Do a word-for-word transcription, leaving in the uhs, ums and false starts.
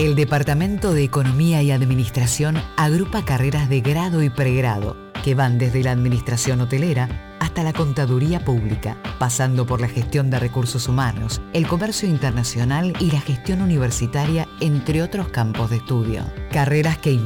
El Departamento de Economía y Administración agrupa carreras de grado y pregrado, que van desde la administración hotelera hasta la contaduría pública, pasando por la gestión de recursos humanos, el comercio internacional y la gestión universitaria, entre otros campos de estudio. Carreras que